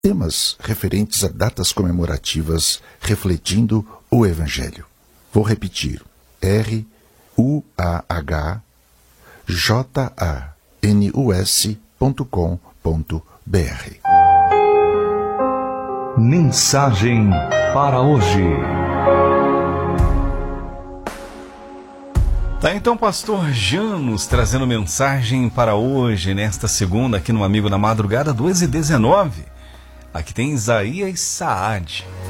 temas referentes a datas comemorativas refletindo o Evangelho. Vou repetir: ruahjanus.com.br. Mensagem para hoje. Tá, então, pastor Janus trazendo mensagem para hoje, nesta segunda, aqui no Amigo na Madrugada, 2h19. Aqui tem Isaías Saad.